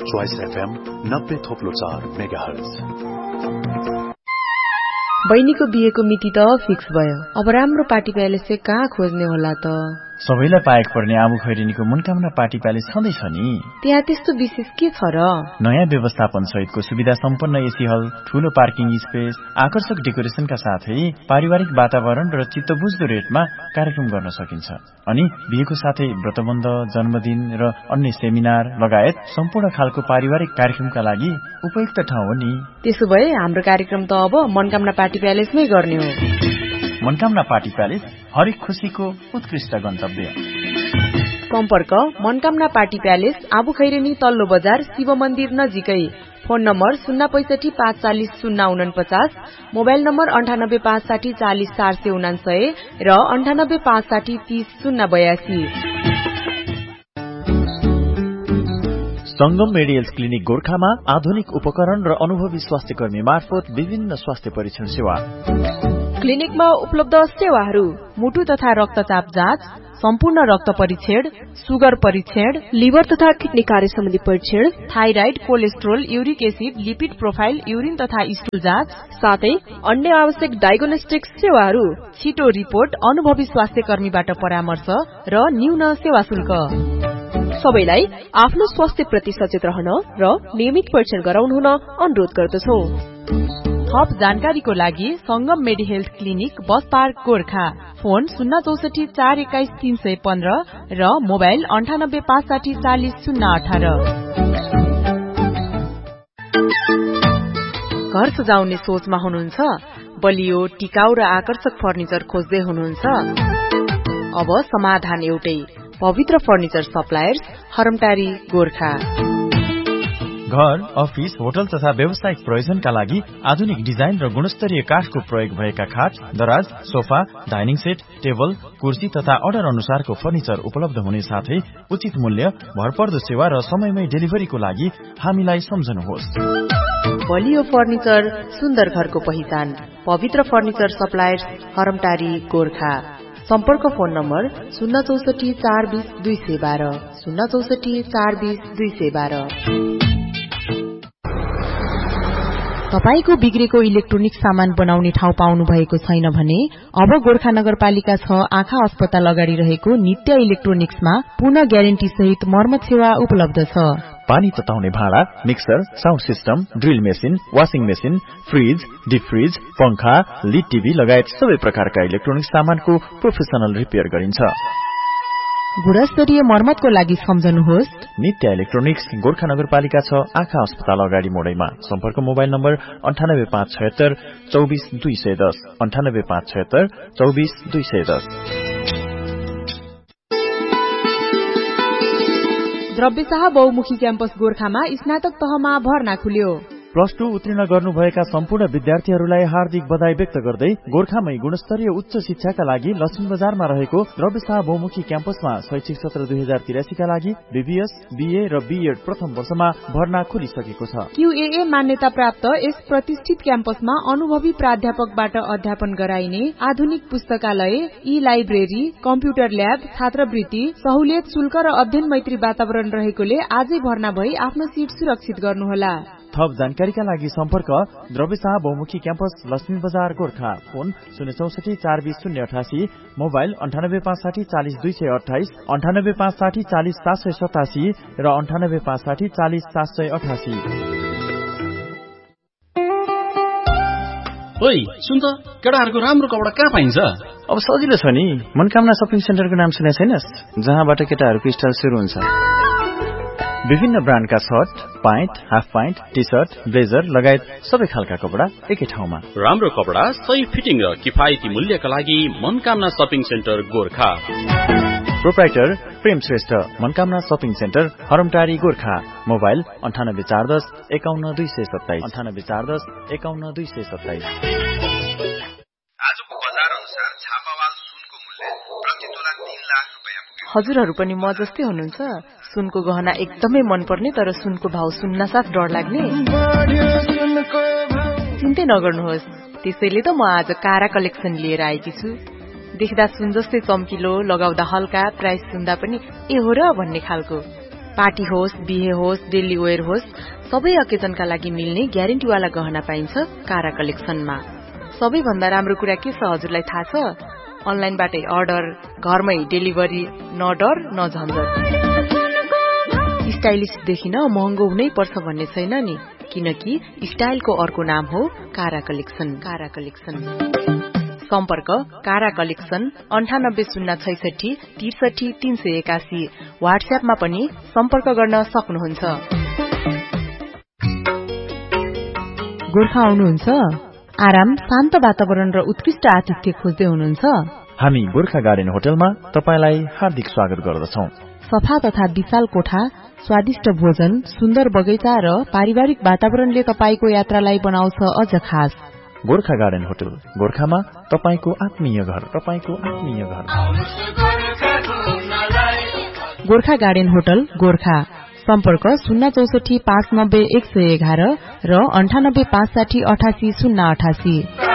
Choice FM 90.4 megahertz. बहिनीको बिहेको मिति त फिक्स भयो। अब राम्रो पार्टी प्यालेस चाहिँ कहाँ खोज्ने होला त? सबैलाई पाएको पर्ने आबु खैरेनीको मनकामना पार्टी प्यालेस छँदैछ नि। त्यहाँ त्यस्तो विशेष के छ र? नयाँ व्यवस्थापन सहितको सुविधा सम्पन्न एसी हल, ठूलो पार्किङ स्पेस, आकर्षक डेकोरेसनका साथै पारिवारिक वातावरण र चित्तबुझ्दो रेटमा कार्यक्रम गर्न सकिन्छ। अनि बिहेको साथै व्रतबन्ध, जन्मदिन र अन्य सेमिनार लगायत सम्पूर्ण खालको पारिवारिक कार्यक्रमका लागि उपयुक्त ठाउँ हो नि। त्यसो भए हाम्रो कार्यक्रम त अब मनकामना पार्टी प्यालेसमै गर्ने हो। मनकामना पार्टी प्यालेस हरेक खुशीको उत्कृष्ट गन्तव्य। सम्पर्क मनकामना पार्टी प्यालेस, आबु खैरेनी तल्लो बजार, शिव मन्दिर नजिकै। फोन नम्बर 065 540 049, मोबाइल नम्बर 98 560 40 449 र 98 560 30 082। संगम मेडिकल क्लिनिक गोर्खामा आधुनिक उपकरण र अनुभवी स्वास्थ्य कर्मी मार्फत विभिन्न स्वास्थ्य परीक्षण सेवा। क्लिनिकमा उपलब्ध सेवाहरू: मुटु तथा रक्तचाप जाँच, सम्पूर्ण रक्त परीक्षण, सुगर परीक्षण, लिभर तथा किडनी कार्य सम्बन्धी परीक्षण, thyroid, cholesterol, uric acid, lipid profile, urine तथा स्टुल जाँच, साथै अन्य आवश्यक डायग्नोस्टिक सेवाहरू। छिटो रिपोर्ट, अनुभवी स्वास्थ्य कर्मीबाट परामर्श र न्यून सेवा शुल्क। सबैलाई आफ्नो स्वास्थ्य प्रति सचेत रहन र नियमित परीक्षण गराउनु हुन अनुरोध गर्दछौ। थप जानकारीको लागि संगम मेडी health clinic, bus park, Gorkha. Phone 064 421 315 र मोबाइल 98 560 40 018। घर सजाउने सोचमा हुनुहुन्छ? बलियो, टिकाउ र आकर्षक फर्निचर खोज्दै हुनुहुन्छ? अब समाधान एउटै, पवित्र फर्निचर सप्लायर्स, हरमटारी, गोर्खा। घर, अफिस, होटल तथा व्यावसायिक प्रयोजनका लागि आधुनिक डिजाइन र गुणस्तरीय काठको प्रयोग भएका खाट, दराज, सोफा, डाइनिङ सेट, टेबल, कुर्सी तथा अर्डर अनुसारको फर्निचर उपलब्ध हुने साथै उचित मूल्य, भरपर्दो सेवा र समयमै डेलिभरीको लागि हामीलाई सम्झनुहोस्। बलियो फर्निचर, सुन्दर घरको पहिचान, पवित्र फर्निचर सप्लायर्स, हरमटारी, गोर्खा। सम्पर्क फोन नम्बर 064 420 212, 064 420 212। तपाईको बिग्रेको इलेक्ट्रोनिक सामान बनाउने ठाउँ पाउनु भएको छैन भने अब गोर्खा नगरपालिका 6 आँखा अस्पताल अगाडि रहेको नित्य इलेक्ट्रोनिक्समा पुनः ग्यारेन्टी सहित मर्मत सेवा उपलब्ध छ। पानी तताउने भाँडा, mixer, sound system, drill machine, washing machine, fridge, deep fridge, पंखा, लिड टिभी लगायत सबै प्रकारका इलेक्ट्रोनिक सामानको प्रोफेसनल रिपेयर गरिन्छ। गुणस्तरीय मर्मतको लागि सम्झनुहोस् नित्य इलेक्ट्रोनिक्स, गोर्खा नगरपालिका 6 आँखा अस्पताल अगाडि मोडैमा। सम्पर्क मोबाइल नम्बर 98 576 24 210, 98 576 24 210। द्रव्यशाह बहुमुखी क्याम्पस गोर्खामा स्नातक तहमा भर्ना खुल्यो। +2 उत्तीर्ण गर्नुभएका सम्पूर्ण विद्यार्थीहरूलाई हार्दिक बधाई व्यक्त गर्दै गोर्खामै गुणस्तरीय उच्च शिक्षाका लागि लक्ष्मी बजारमा रहेको द्रव्यशाह बहुमुखी क्याम्पसमा शैक्षिक सत्र 2083 का लागि बीबीएस, बीए र बीएड प्रथम वर्षमा भर्ना खुलिसकेको छ। QAA मान्यता प्राप्त यस प्रतिष्ठित क्याम्पसमा अनुभवी प्राध्यापकबाट अध्यापन गराइने आधुनिक पुस्तकालय, ई-लाइब्रेरी, कम्प्युटर ल्याब, छात्रवृत्ति, सहुलियत शुल्क र अध्ययन मैत्री वातावरण रहेकोले आजै भर्ना भई आफ्नो सीट सुरक्षित गर्नुहोला। थप जानकारीका लागि सम्पर्क द्रव्यशाह बहुमुखी क्याम्पस, लक्ष्मी बजार, गोर्खा। फोन 064 420 088, मोबाइल 98 560 40 228, 98 560 40 787 र 98 560 40 788। ओइ सुन त, केटाहरूको राम्रो कपडा कहाँ पाइन्छ? अब सजिलो छ नि, मनकामना शपिङ सेन्टरको नाम सुने छैनस्? जहाँबाट केटाहरूको स्टाइल सुरु हुन्छ। विभिन्न ब्रान्डका short, pant, half pant, T short, blazer लगायत सबै खालका कपडा एकै ठाउँमा। राम्रो कपडा, सही फिटिङ र किफायती मूल्यका लागि Manakamana shopping centre Gorkha. Proprietor प्रेम Shrestha, Manakamana shopping centre, हरमटारी, Gorkha. Mobile 98 410 51 227, 98 410 51 227। आजको बजार अनुसार छापावाल सुनको मूल्य प्रति तोला 3 लाख रुपैयाँ पुग्यो। हजुरहरू पनि म जस्तै हुनुहुन्छ? सुनको गहना एकदमै मनपर्ने तर सुनको भाव सुन्नासाथ डर लाग्ने? चिन्तै नगर्नुहोस्, त्यसैले त म आज कारा कलेक्सन लिएर आएकी छु। देख्दा सुन जस्तै चम्किलो, लगाउँदा हल्का, प्राइस सुन्दा पनि ए हो र भन्ने खालको। पार्टी होस्, बिहे होस्, डेली वेयर होस्, सबै अकेजनका लागि मिल्ने ग्यारेन्टीवाला गहना पाइन्छ कारा कलेक्सनमा। सबैभन्दा राम्रो कुरा के छ हजुरलाई थाहा छ? अनलाइनबाटै अर्डर, घरमै डेलिभरी, न डर न झन्झट। स्टाइलिश देखिन महँगो हुनै पर्छ भन्ने छैन नि, किनकि स्टाइलको अर्को नाम हो कारा कलेक्सन। कारा कलेक्सन सम्पर्क कारा कलेक्सन 980663 63381। व्हाट्सएपमा पनि सम्पर्क गर्न सक्नुहुन्छ। गोर्खा आउनुहुन्छ? आराम, शान्त वातावरण र उत्कृष्ट आतिथ्य खोज्दै हुनुहुन्छ? हामी गोर्खा गार्डन होटलमा तपाईलाई हार्दिक स्वागत गर्दछौं। सफा तथा विशाल कोठा, स्वादिष्ट भोजन, सुन्दर बगैँचा र पारिवारिक वातावरणले तपाईको यात्रालाई बनाउँछ अझ खास। गोर्खा गार्डन होटल, गोर्खामा तपाईको आत्मीय घर, तपाईको आत्मीय घर। Gorkha garden hotel, Gorkha. सम्पर्क 064 590 111 र 98 560 88 088।